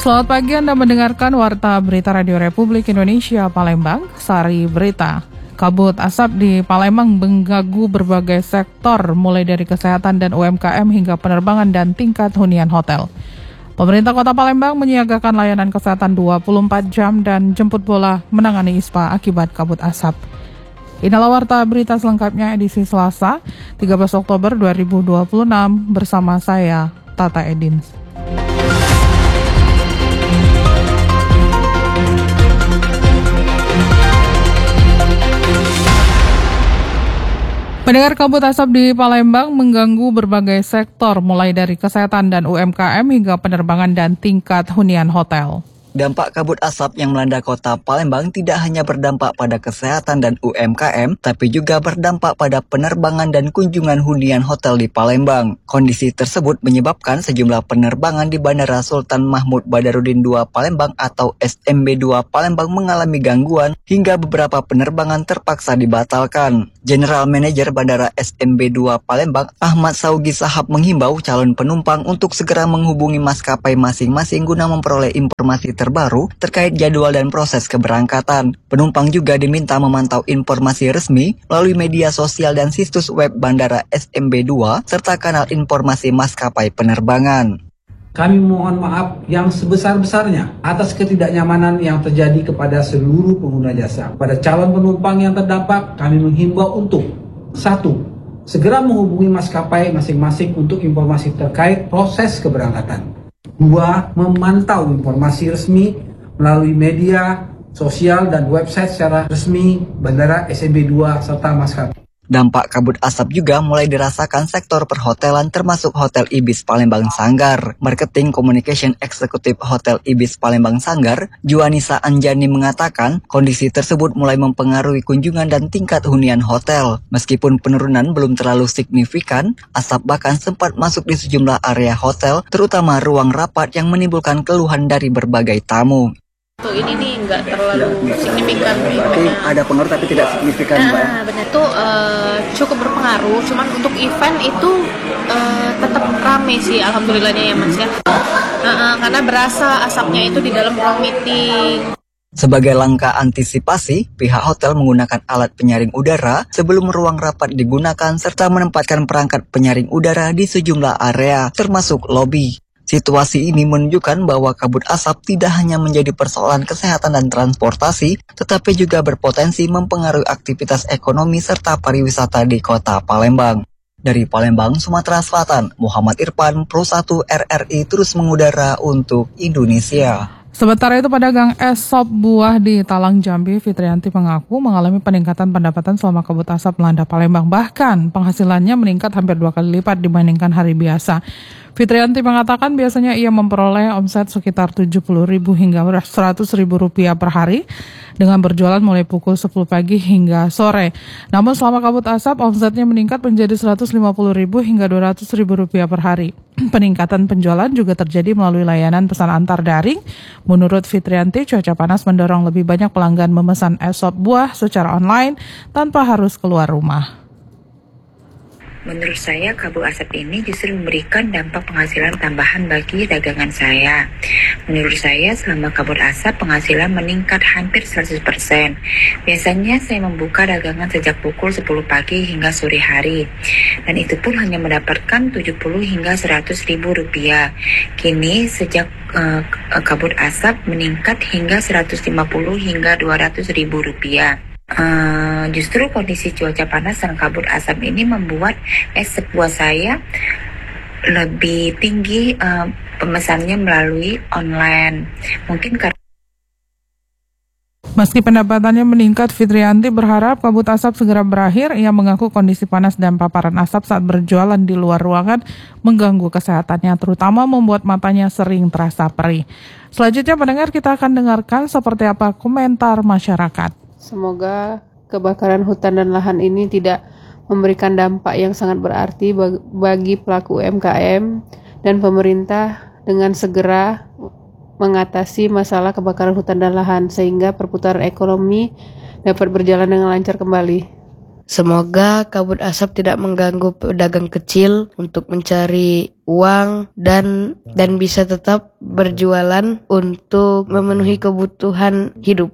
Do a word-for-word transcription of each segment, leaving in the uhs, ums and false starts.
Selamat pagi, Anda mendengarkan Warta Berita Radio Republik Indonesia Palembang, Sari Berita. Kabut asap di Palembang mengganggu berbagai sektor, mulai dari kesehatan dan U M K M hingga penerbangan dan tingkat hunian hotel. Pemerintah Kota Palembang menyiagakan layanan kesehatan dua puluh empat jam dan jemput bola menangani ispa akibat kabut asap. Inilah Warta Berita selengkapnya edisi Selasa, tiga belas Oktober dua ribu dua puluh enam bersama saya, Tata Edin. Pendengar, kabut asap di Palembang mengganggu berbagai sektor, mulai dari kesehatan dan U M K M hingga penerbangan dan tingkat hunian hotel. Dampak kabut asap yang melanda kota Palembang tidak hanya berdampak pada kesehatan dan U M K M, tapi juga berdampak pada penerbangan dan kunjungan hunian hotel di Palembang. Kondisi tersebut menyebabkan sejumlah penerbangan di Bandara Sultan Mahmud Badarudin dua Palembang atau S M B dua Palembang mengalami gangguan hingga beberapa penerbangan terpaksa dibatalkan. General Manager Bandara S M B dua Palembang, Ahmad Saugi Sahab, menghimbau calon penumpang untuk segera menghubungi maskapai masing-masing guna memperoleh informasi terbaru terkait jadwal dan proses keberangkatan. Penumpang juga diminta memantau informasi resmi melalui media sosial dan situs web Bandara S M B dua serta kanal informasi maskapai penerbangan. Kami mohon maaf yang sebesar-besarnya atas ketidaknyamanan yang terjadi kepada seluruh pengguna jasa. Pada calon penumpang yang terdampak, kami menghimbau untuk satu, segera menghubungi maskapai masing-masing untuk informasi terkait proses keberangkatan. Dua, memantau informasi resmi melalui media sosial dan website secara resmi Bandara S M B dua serta maskapai. Dampak kabut asap juga mulai dirasakan sektor perhotelan termasuk Hotel Ibis Palembang Sanggar. Marketing Communication Eksekutif Hotel Ibis Palembang Sanggar, Juanisa Anjani, mengatakan kondisi tersebut mulai mempengaruhi kunjungan dan tingkat hunian hotel. Meskipun penurunan belum terlalu signifikan, asap bahkan sempat masuk di sejumlah area hotel, terutama ruang rapat yang menimbulkan keluhan dari berbagai tamu. Tuh, ini nih nggak terlalu signifikan. Berarti ada pengaruh tapi tidak signifikan, Mbak? Nah, benar tuh uh, cukup berpengaruh. Cuman untuk event itu uh, tetap rame sih, alhamdulillahnya ya Mas ya. Uh, uh, karena berasa asapnya itu di dalam ruang meeting. Sebagai langkah antisipasi, pihak hotel menggunakan alat penyaring udara sebelum ruang rapat digunakan serta menempatkan perangkat penyaring udara di sejumlah area, termasuk lobi. Situasi ini menunjukkan bahwa kabut asap tidak hanya menjadi persoalan kesehatan dan transportasi, tetapi juga berpotensi mempengaruhi aktivitas ekonomi serta pariwisata di kota Palembang. Dari Palembang, Sumatera Selatan, Muhammad Irfan, Pro satu R R I terus mengudara untuk Indonesia. Sementara itu, pedagang es sop buah di Talang, Jambi, Fitrianti, mengaku mengalami peningkatan pendapatan selama kabut asap melanda Palembang. Bahkan penghasilannya meningkat hampir dua kali lipat dibandingkan hari biasa. Fitrianti mengatakan biasanya ia memperoleh omset sekitar tujuh puluh ribu hingga seratus ribu rupiah per hari dengan berjualan mulai pukul sepuluh pagi hingga sore. Namun selama kabut asap omsetnya meningkat menjadi seratus lima puluh ribu hingga dua ratus ribu rupiah per hari. Peningkatan penjualan juga terjadi melalui layanan pesan antar daring. Menurut Fitrianti, cuaca panas mendorong lebih banyak pelanggan memesan es sop buah secara online tanpa harus keluar rumah. Menurut saya, kabut asap ini justru memberikan dampak penghasilan tambahan bagi dagangan saya. Menurut saya, selama kabut asap, penghasilan meningkat hampir seratus persen. Biasanya saya membuka dagangan sejak pukul sepuluh pagi hingga sore hari. Dan itu pun hanya mendapatkan tujuh puluh hingga seratus ribu rupiah. Kini, sejak uh, kabut asap meningkat hingga seratus lima puluh hingga dua ratus ribu rupiah. Uh, justru kondisi cuaca panas dan kabut asap ini membuat es buah saya lebih tinggi uh, pemesannya melalui online. Mungkin karena Meski pendapatannya meningkat, Fitrianti berharap kabut asap segera berakhir. Ia mengaku kondisi panas dan paparan asap saat berjualan di luar ruangan mengganggu kesehatannya, terutama membuat matanya sering terasa perih. Selanjutnya, pendengar, kita akan dengarkan seperti apa komentar masyarakat. Semoga kebakaran hutan dan lahan ini tidak memberikan dampak yang sangat berarti bagi pelaku U M K M dan pemerintah dengan segera mengatasi masalah kebakaran hutan dan lahan sehingga perputaran ekonomi dapat berjalan dengan lancar kembali. Semoga kabut asap tidak mengganggu pedagang kecil untuk mencari uang dan dan bisa tetap berjualan untuk memenuhi kebutuhan hidup.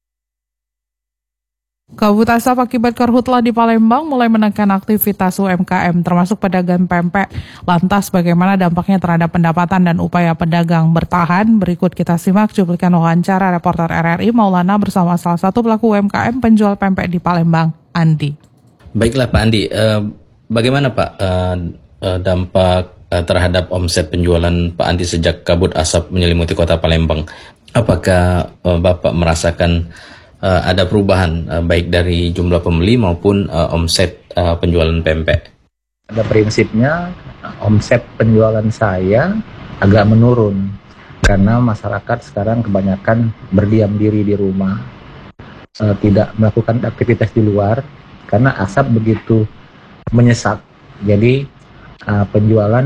Kabut asap akibat karhutlah di Palembang mulai menekan aktivitas U M K M termasuk pedagang pempek. Lantas bagaimana dampaknya terhadap pendapatan dan upaya pedagang bertahan? Berikut kita simak cuplikan wawancara reporter R R I Maulana bersama salah satu pelaku U M K M penjual pempek di Palembang, Andi. Baiklah Pak Andi, eh, bagaimana Pak eh, eh, dampak eh, terhadap omset penjualan Pak Andi sejak kabut asap menyelimuti kota Palembang? Apakah eh, Bapak merasakan Uh, ada perubahan uh, baik dari jumlah pembeli maupun uh, omset uh, penjualan pempek? Pada prinsipnya omset penjualan saya agak menurun karena masyarakat sekarang kebanyakan berdiam diri di rumah, uh, tidak melakukan aktivitas di luar karena asap begitu menyesak. Jadi uh, penjualan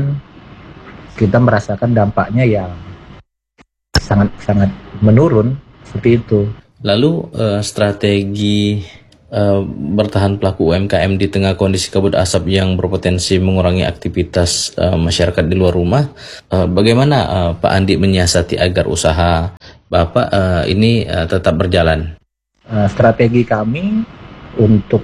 kita merasakan dampaknya yang sangat-sangat menurun seperti itu. Lalu uh, strategi uh, bertahan pelaku U M K M di tengah kondisi kabut asap yang berpotensi mengurangi aktivitas uh, masyarakat di luar rumah, uh, bagaimana uh, Pak Andi menyiasati agar usaha Bapak uh, ini uh, tetap berjalan? Uh, strategi kami untuk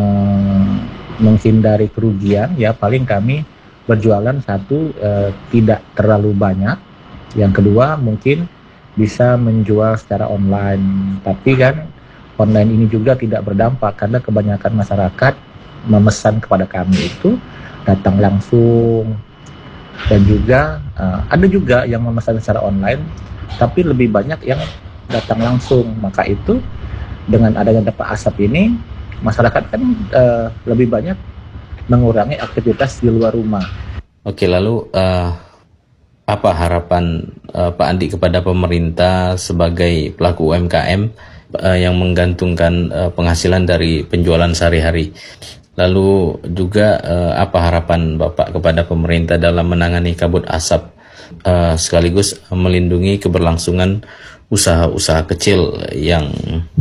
me- menghindari kerugian, ya paling kami berjualan satu uh, tidak terlalu banyak, yang kedua mungkin bisa menjual secara online, tapi kan online ini juga tidak berdampak karena kebanyakan masyarakat memesan kepada kami itu datang langsung, dan juga uh, ada juga yang memesan secara online tapi lebih banyak yang datang langsung. Maka itu dengan adanya dampak asap ini masyarakat kan uh, lebih banyak mengurangi aktivitas di luar rumah. Oke, lalu uh... apa harapan uh, Pak Andi kepada pemerintah sebagai pelaku U M K M uh, yang menggantungkan uh, penghasilan dari penjualan sehari-hari? Lalu juga uh, apa harapan Bapak kepada pemerintah dalam menangani kabut asap uh, sekaligus melindungi keberlangsungan usaha-usaha kecil yang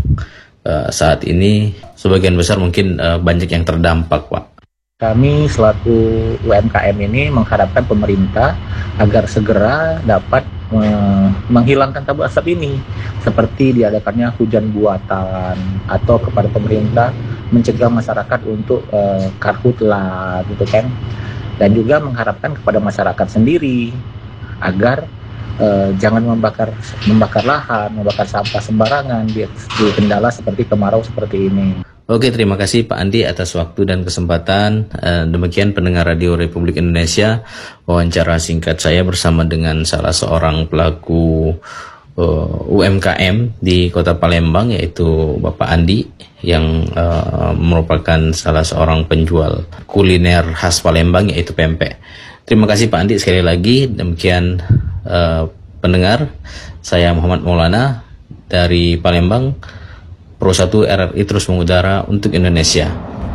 uh, saat ini sebagian besar mungkin uh, banyak yang terdampak, Pak? Kami selaku U M K M ini mengharapkan pemerintah agar segera dapat uh, menghilangkan kabut asap ini, seperti diadakannya hujan buatan, atau kepada pemerintah mencegah masyarakat untuk uh, karhutlah gitu kan, dan juga mengharapkan kepada masyarakat sendiri agar uh, jangan membakar membakar lahan, membakar sampah sembarangan di, di kendala seperti kemarau seperti ini. Oke, terima kasih Pak Andi atas waktu dan kesempatan. Uh, demikian pendengar Radio Republik Indonesia, wawancara singkat saya bersama dengan salah seorang pelaku uh, U M K M di Kota Palembang, yaitu Bapak Andi, yang uh, merupakan salah seorang penjual kuliner khas Palembang, yaitu pempek. Terima kasih Pak Andi sekali lagi. Demikian uh, pendengar, saya Muhammad Maulana dari Palembang. Pro satu R R I terus mengudara untuk Indonesia.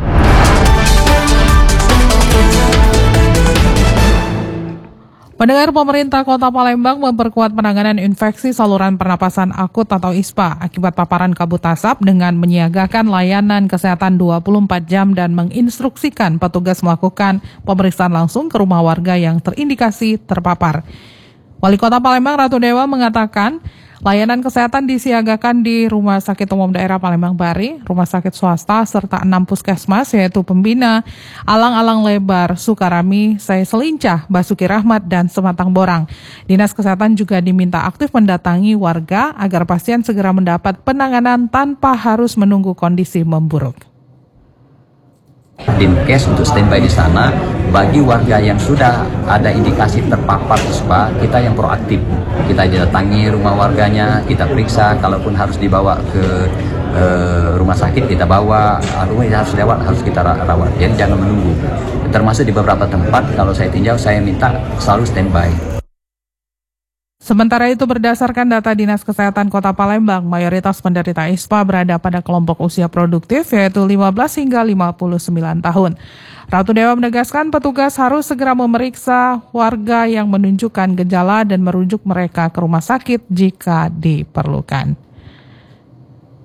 Pendengar, pemerintah Kota Palembang memperkuat penanganan infeksi saluran pernapasan akut atau I S P A akibat paparan kabut asap dengan menyiagakan layanan kesehatan dua puluh empat jam dan menginstruksikan petugas melakukan pemeriksaan langsung ke rumah warga yang terindikasi terpapar. Wali Kota Palembang Ratu Dewa mengatakan layanan kesehatan disiagakan di Rumah Sakit Umum Daerah Palembang Bari, rumah sakit swasta, serta enam puskesmas yaitu Pembina, Alang-Alang Lebar, Sukarami, Saya Selincah, Basuki Rahmat, dan Sematang Borang. Dinas Kesehatan juga diminta aktif mendatangi warga agar pasien segera mendapat penanganan tanpa harus menunggu kondisi memburuk. Dinkes untuk standby di sana. Bagi warga yang sudah ada indikasi terpapar I S P A, kita yang proaktif, kita datangi rumah warganya, kita periksa, kalaupun harus dibawa ke uh, rumah sakit kita bawa, rumah yang harus lewat harus kita rawat. Jadi jangan menunggu. Termasuk di beberapa tempat kalau saya tinjau, saya minta selalu standby. Sementara itu, berdasarkan data Dinas Kesehatan Kota Palembang, mayoritas penderita I S P A berada pada kelompok usia produktif, yaitu lima belas hingga lima puluh sembilan tahun. Ratu Dewa menegaskan petugas harus segera memeriksa warga yang menunjukkan gejala dan merujuk mereka ke rumah sakit jika diperlukan.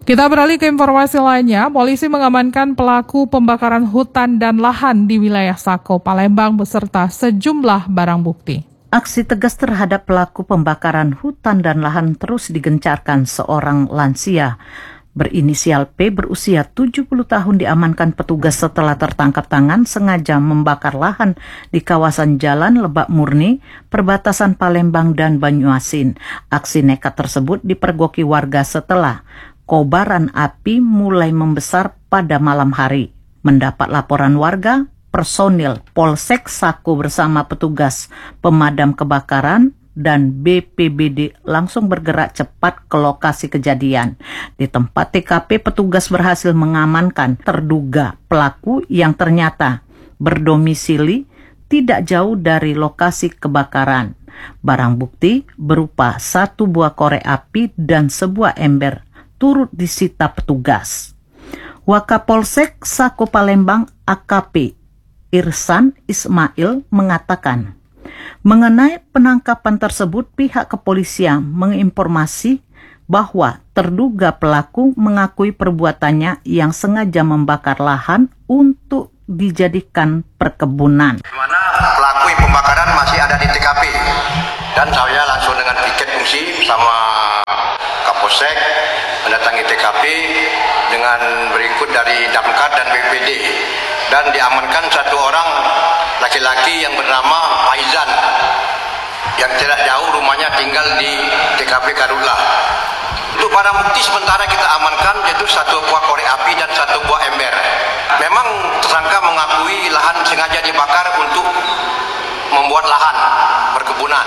Kita beralih ke informasi lainnya. Polisi mengamankan pelaku pembakaran hutan dan lahan di wilayah Sako, Palembang beserta sejumlah barang bukti. Aksi tegas terhadap pelaku pembakaran hutan dan lahan terus digencarkan. Seorang lansia berinisial P berusia tujuh puluh tahun diamankan petugas setelah tertangkap tangan sengaja membakar lahan di kawasan Jalan Lebak Murni, perbatasan Palembang dan Banyuasin. Aksi nekat tersebut dipergoki warga setelah kobaran api mulai membesar pada malam hari. Mendapat laporan warga, personil Polsek Sako bersama petugas pemadam kebakaran dan B P B D langsung bergerak cepat ke lokasi kejadian. Di tempat T K P, petugas berhasil mengamankan terduga pelaku yang ternyata berdomisili tidak jauh dari lokasi kebakaran. Barang bukti berupa satu buah korek api dan sebuah ember turut disita petugas. Wakapolsek Sako Palembang A K P Irsan Ismail mengatakan, mengenai penangkapan tersebut pihak kepolisian menginformasi bahwa terduga pelaku mengakui perbuatannya yang sengaja membakar lahan untuk dijadikan perkebunan. Di mana pelaku pembakaran masih ada di T K P dan saya langsung dengan tiket fungsi sama Kapolsek mendatangi T K P dengan berikut dari Damkar dan B P D dan diamankan satu orang laki-laki yang bernama Faizan yang tidak jauh rumahnya tinggal di T K P Karula. Untuk barang bukti sementara kita amankan yaitu satu buah korek api dan satu buah ember. Memang tersangka mengakui lahan sengaja dibakar untuk membuat lahan perkebunan.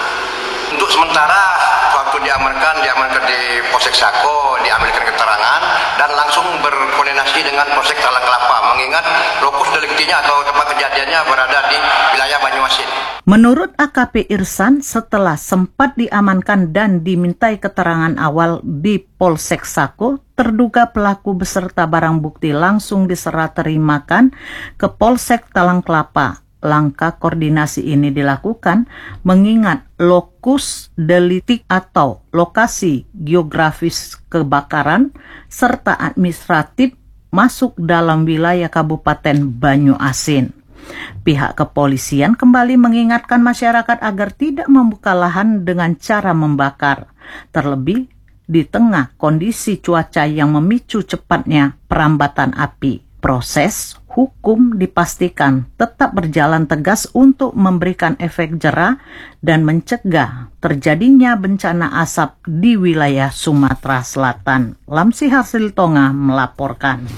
Untuk sementara waktu diamankan, diamankan di Polsek Sako, diambilkan keterangan dan langsung berkoordinasi dengan Polsek Talang Kelapa mengingat lokus deliktinya atau tempat kejadiannya berada di wilayah Banyuasin. Menurut A K P Irsan, setelah sempat diamankan dan dimintai keterangan awal di Polsek Sako, terduga pelaku beserta barang bukti langsung diserah terimakan ke Polsek Talang Kelapa. Langkah koordinasi ini dilakukan mengingat lokus delikti atau lokasi geografis kebakaran serta administratif masuk dalam wilayah Kabupaten Banyuasin. Pihak kepolisian kembali mengingatkan masyarakat agar tidak membuka lahan dengan cara membakar, terlebih di tengah kondisi cuaca yang memicu cepatnya perambatan api. Proses hukum dipastikan tetap berjalan tegas untuk memberikan efek jera dan mencegah terjadinya bencana asap di wilayah Sumatera Selatan. Lamsi Hasil Tonga melaporkan.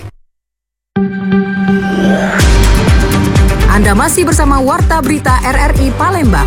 Anda masih bersama Warta Berita R R I Palembang.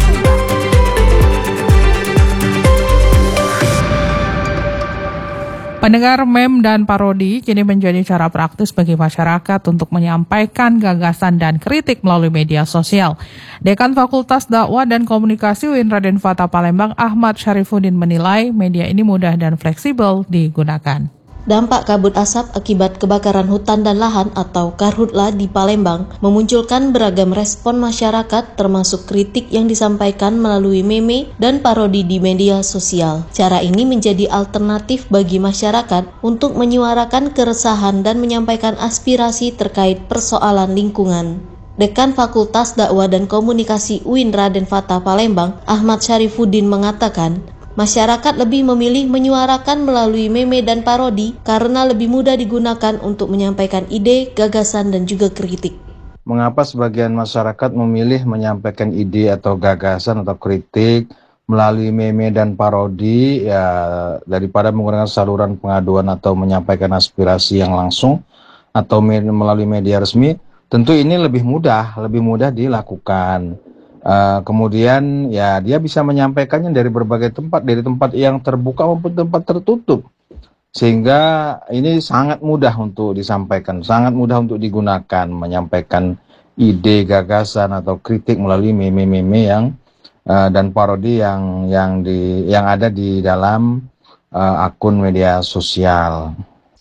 Pendengar, meme dan parodi kini menjadi cara praktis bagi masyarakat untuk menyampaikan gagasan dan kritik melalui media sosial. Dekan Fakultas Dakwah dan Komunikasi U I N Raden Fatah Palembang, Ahmad Syarifuddin menilai media ini mudah dan fleksibel digunakan. Dampak kabut asap akibat kebakaran hutan dan lahan atau karhutla di Palembang memunculkan beragam respon masyarakat termasuk kritik yang disampaikan melalui meme dan parodi di media sosial. Cara ini menjadi alternatif bagi masyarakat untuk menyuarakan keresahan dan menyampaikan aspirasi terkait persoalan lingkungan. Dekan Fakultas Dakwah dan Komunikasi U I N Raden Fatah Palembang, Ahmad Syarifuddin mengatakan, masyarakat lebih memilih menyuarakan melalui meme dan parodi karena lebih mudah digunakan untuk menyampaikan ide, gagasan, dan juga kritik. Mengapa sebagian masyarakat memilih menyampaikan ide atau gagasan atau kritik melalui meme dan parodi ya daripada menggunakan saluran pengaduan atau menyampaikan aspirasi yang langsung atau melalui media resmi? Tentu ini lebih mudah, lebih mudah dilakukan. Uh, kemudian ya dia bisa menyampaikannya dari berbagai tempat, dari tempat yang terbuka maupun tempat tertutup, sehingga ini sangat mudah untuk disampaikan, sangat mudah untuk digunakan, menyampaikan ide, gagasan atau kritik melalui meme-meme yang uh, dan parodi yang yang di yang ada di dalam uh, akun media sosial.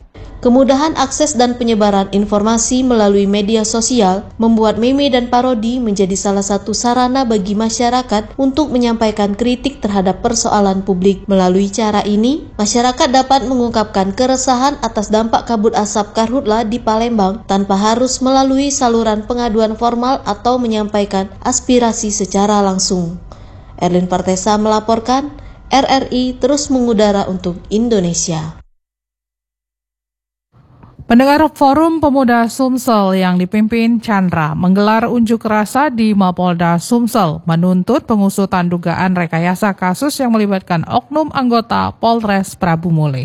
Kemudahan akses dan penyebaran informasi melalui media sosial membuat meme dan parodi menjadi salah satu sarana bagi masyarakat untuk menyampaikan kritik terhadap persoalan publik. Melalui cara ini, masyarakat dapat mengungkapkan keresahan atas dampak kabut asap karhutla di Palembang tanpa harus melalui saluran pengaduan formal atau menyampaikan aspirasi secara langsung. Erlin Partesa melaporkan, R R I terus mengudara untuk Indonesia. Pendengar, Forum Pemuda Sumsel yang dipimpin Chandra menggelar unjuk rasa di Mapolda Sumsel menuntut pengusutan dugaan rekayasa kasus yang melibatkan oknum anggota Polres Prabu Muli.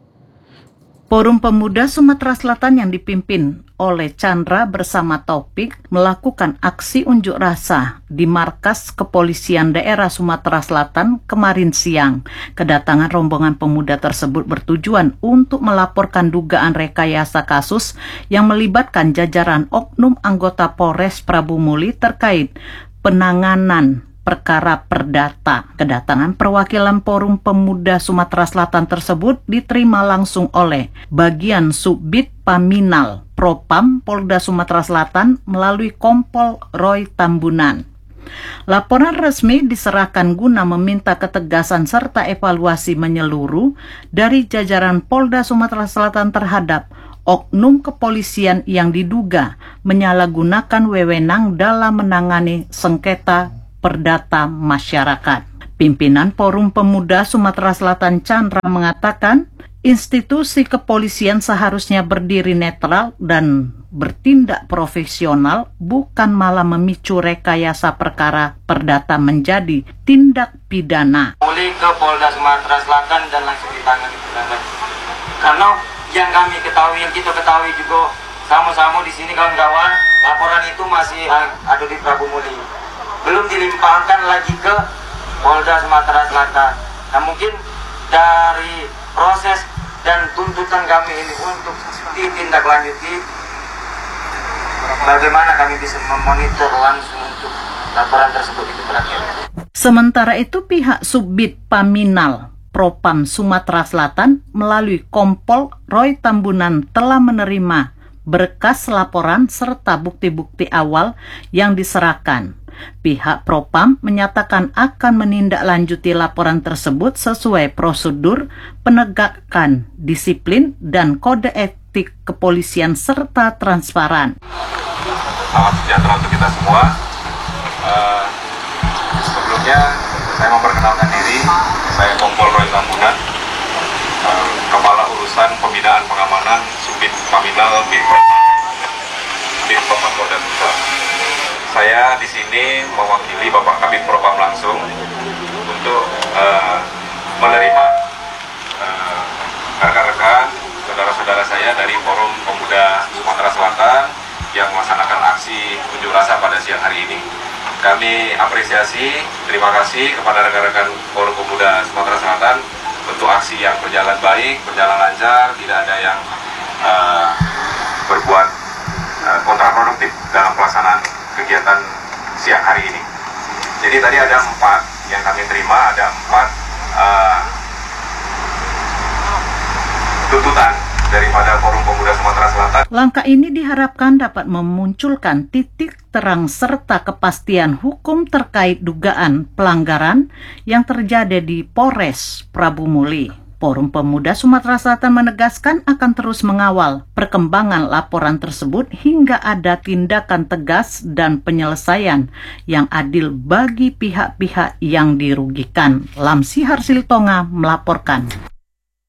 Forum Pemuda Sumatera Selatan yang dipimpin oleh Chandra bersama Taufik melakukan aksi unjuk rasa di markas Kepolisian Daerah Sumatera Selatan kemarin siang. Kedatangan rombongan pemuda tersebut bertujuan untuk melaporkan dugaan rekayasa kasus yang melibatkan jajaran oknum anggota Polres Prabu Muli terkait penanganan perkara perdata. Kedatangan perwakilan Forum Pemuda Sumatera Selatan tersebut diterima langsung oleh Bagian Subbit Paminal Propam Polda Sumatera Selatan melalui Kompol Roy Tambunan. Laporan resmi diserahkan guna meminta ketegasan serta evaluasi menyeluruh dari jajaran Polda Sumatera Selatan terhadap oknum kepolisian yang diduga menyalahgunakan wewenang dalam menangani sengketa perdata masyarakat. Pimpinan Forum Pemuda Sumatera Selatan Chandra mengatakan, institusi kepolisian seharusnya berdiri netral dan bertindak profesional, bukan malah memicu rekayasa perkara perdata menjadi tindak pidana. Boleh ke Polda Sumatera Selatan dan langsung ditangani. Karena yang kami ketahui, yang kita ketahui juga sama-sama di sini kawan-kawan, laporan itu masih ada di Prabu Muli. Belum dilimpahkan lagi ke Polda Sumatera Selatan. Nah, mungkin dari proses dan tuntutan kami ini untuk ditindaklanjuti, bagaimana kami bisa memonitor langsung untuk laporan tersebut itu berakhir. Sementara itu pihak Subbit Paminal Propam Sumatera Selatan melalui Kompol Roy Tambunan telah menerima berkas laporan serta bukti-bukti awal yang diserahkan. Pihak Propam menyatakan akan menindaklanjuti laporan tersebut sesuai prosedur penegakan disiplin dan kode etik kepolisian serta transparan. Salam sejahtera untuk kita semua. Uh, sebelumnya saya memperkenalkan diri, saya Kompol Roy Tambunan, uh, Kepala Urusan Pembinaan Pengamanan Subbit Paminal Birpropam Polda Sumsel. Saya di sini mewakili Bapak Kabid Propam langsung untuk uh, menerima uh, rekan-rekan, saudara-saudara saya dari Forum Pemuda Sumatera Selatan yang melaksanakan aksi unjuk rasa pada siang hari ini. Kami apresiasi, terima kasih kepada rekan-rekan Forum Pemuda Sumatera Selatan untuk aksi yang berjalan baik, berjalan lancar, tidak ada yang uh, berbuat uh, kontraproduktif dalam pelaksanaan kegiatan siang hari ini. Jadi tadi ada empat yang kami terima, ada empat uh, tuntutan daripada Forum Pemuda Sumatera Selatan. Langkah ini diharapkan dapat memunculkan titik terang serta kepastian hukum terkait dugaan pelanggaran yang terjadi di Polres Prabu Muli. Forum Pemuda Sumatera Selatan menegaskan akan terus mengawal perkembangan laporan tersebut hingga ada tindakan tegas dan penyelesaian yang adil bagi pihak-pihak yang dirugikan. Lamsi Harsil Tonga melaporkan.